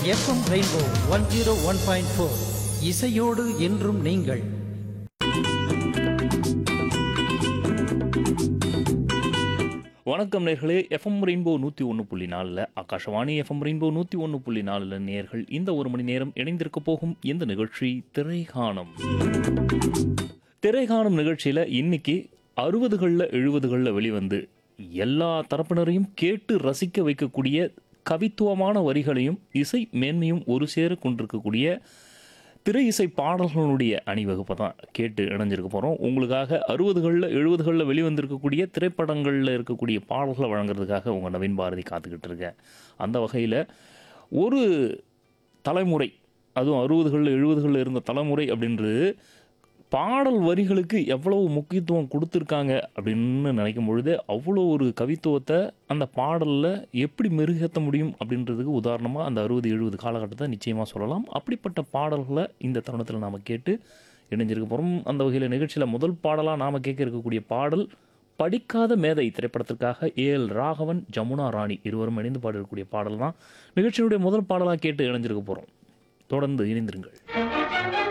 FM rainbow 101.4 இசையோடு என்றும் நீங்கள். வணக்கம் நேர்களே. FM rainbow 101.4 Akashvani FM rainbow 101.4 நேர்கள் இந்த ஒரு மணி நேரம் இணைந்திருக்க போகும் இந்த நிகழ்ச்சி திரைகாணம். திரைகாணம் நிகழ்ச்சியில் இன்னைக்கு 60களில் 70களில் வெளிவந்து எல்லா தரப்பினரையும் கேட்டு ரசிக்க வைக்கக்கூடிய கவித்துவமான வரிகளையும் இசை மேன்மையும் ஒரு சேர கொண்டிருக்கக்கூடிய திரை இசை பாடல்களுடைய அணிவகுப்பை தான் கேட்டு இணைஞ்சிருக்க போகிறோம். உங்களுக்காக 60களில் 70களில் வெளிவந்திருக்கக்கூடிய திரைப்படங்களில் இருக்கக்கூடிய பாடல்களை வழங்குறதுக்காக உங்கள் நவீன் பாரதி காத்துக்கிட்டு இருக்கேன். அந்த வகையில் ஒரு தலைமுறை, அதுவும் 60களில் 70களில் இருந்த தலைமுறை அப்படின்றது பாடல் வரிகளுக்கு எவ்வளவு முக்கியத்துவம் கொடுத்துருக்காங்க அப்படின்னு நினைக்கும் பொழுது அவ்வளோ ஒரு கவித்துவத்தை அந்த பாடலில் எப்படி மெருகேற்ற முடியும் அப்படின்றதுக்கு உதாரணமாக அந்த 60-70 காலகட்டத்தை நிச்சயமாக சொல்லலாம். அப்படிப்பட்ட பாடல்களை இந்த தருணத்தில் நாம் கேட்டு இணைஞ்சிருக்க போகிறோம். அந்த வகையில் நிகழ்ச்சியில் முதல் பாடலாக நாம் கேட்க இருக்கக்கூடிய பாடல் படிக்காத மேதை திரைப்படத்திற்காக ஏஎல் ராகவன், ஜமுனா ராணி இருவரும் இணைந்து பாடிருக்கக்கூடிய பாடல் தான் நிகழ்ச்சியினுடைய முதல் பாடலாக கேட்டு இணைஞ்சிருக்க போகிறோம். தொடர்ந்து இணைந்திருங்கள்.